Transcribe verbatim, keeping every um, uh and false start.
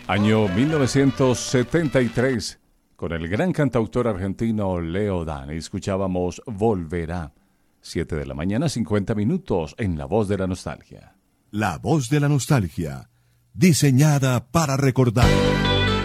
Año mil novecientos setenta y tres, con el gran cantautor argentino Leo Dan, escuchábamos Volverá. siete de la mañana, cincuenta minutos, en La Voz de la Nostalgia. La Voz de la Nostalgia, diseñada para recordar.